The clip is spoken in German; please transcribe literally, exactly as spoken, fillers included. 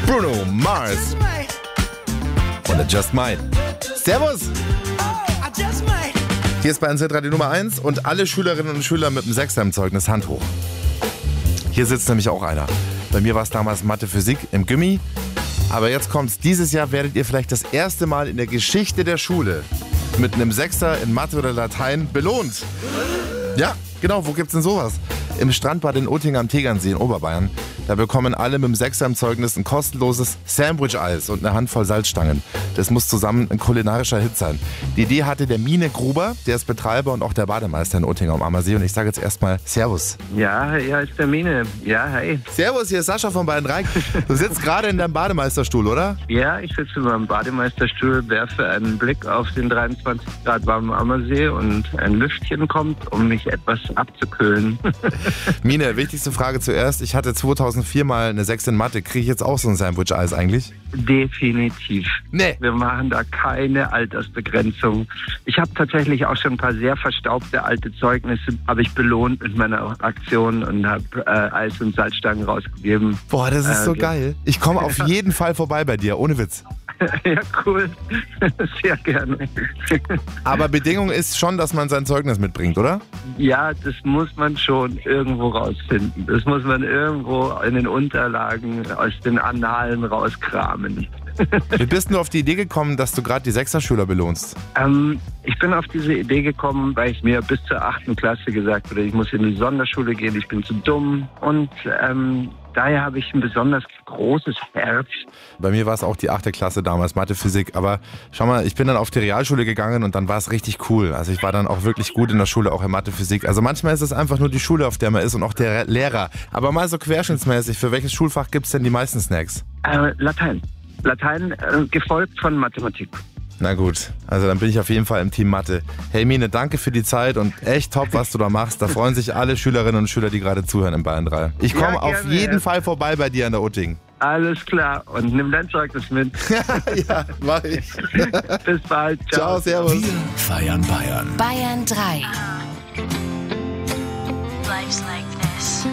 Bruno Mars und I Just Might. Servus! Hier ist bei N Z Radio Nummer eins und alle Schülerinnen und Schüler mit dem Sechser im Zeugnis Hand hoch. Hier sitzt nämlich auch einer. Bei mir war es damals Mathe, Physik im Gymi. Aber jetzt kommt's. Dieses Jahr werdet ihr vielleicht das erste Mal in der Geschichte der Schule mit einem Sechser in Mathe oder Latein belohnt. Ja, genau. Wo gibt's denn sowas? Im Strandbad in Utting am Tegernsee in Oberbayern. Da bekommen alle mit dem Sechser im Zeugnis ein kostenloses Sandwich-Eis und eine Handvoll Salzstangen. Das muss zusammen ein kulinarischer Hit sein. Die Idee hatte der Mine Gruber, der ist Betreiber und auch der Bademeister in Utting am Ammersee. Und ich sage jetzt erstmal Servus. Ja, ja, ist der Mine. Ja, hi. Servus, hier ist Sascha von Bayern Reich. Du sitzt gerade in deinem Bademeisterstuhl, oder? Ja, ich sitze in meinem Bademeisterstuhl, werfe einen Blick auf den dreiundzwanzig Grad warmen Ammersee und ein Lüftchen kommt, um mich etwas abzukühlen. Mine, wichtigste Frage zuerst. Ich hatte zweitausendvier mal eine sechs in Mathe. Kriege ich jetzt auch so ein Sandwich-Eis eigentlich? Definitiv. Nee. Wir machen da keine Altersbegrenzung. Ich habe tatsächlich auch schon ein paar sehr verstaubte alte Zeugnisse, habe ich belohnt mit meiner Aktion und habe äh, Eis und Salzstangen rausgegeben. Boah, das ist äh, so geil. Ich komme auf jeden Fall vorbei bei dir, ohne Witz. Ja, cool. Sehr gerne. Aber Bedingung ist schon, dass man sein Zeugnis mitbringt, oder? Ja, das muss man schon irgendwo rausfinden. Das muss man irgendwo in den Unterlagen aus den Annalen rauskramen. Wie bist du auf die Idee gekommen, dass du gerade die Sechserschüler belohnst? Ähm, ich bin auf diese Idee gekommen, weil ich mir bis zur achten Klasse gesagt habe, ich muss in die Sonderschule gehen, ich bin zu dumm. Und ähm, daher habe ich ein besonders großes Herz. Bei mir war es auch die achte Klasse damals, Mathe, Physik. Aber schau mal, ich bin dann auf die Realschule gegangen und dann war es richtig cool. Also ich war dann auch wirklich gut in der Schule, auch in Mathe, Physik. Also manchmal ist es einfach nur die Schule, auf der man ist und auch der Lehrer. Aber mal so querschnittsmäßig, für welches Schulfach gibt es denn die meisten Snacks? Äh, Latein. Latein, äh, gefolgt von Mathematik. Na gut, also dann bin ich auf jeden Fall im Team Mathe. Hey Mine, danke für die Zeit und echt top, was du da machst. Da freuen sich alle Schülerinnen und Schüler, die gerade zuhören in Bayern drei. Ich komme ja, auf jeden ja. Fall vorbei bei dir an der Utting. Alles klar und nimm dein Zeugnis mit. Ja, mach ich. Bis bald. Ciao. Ciao, servus. Wir feiern Bayern. Bayern drei. Life's like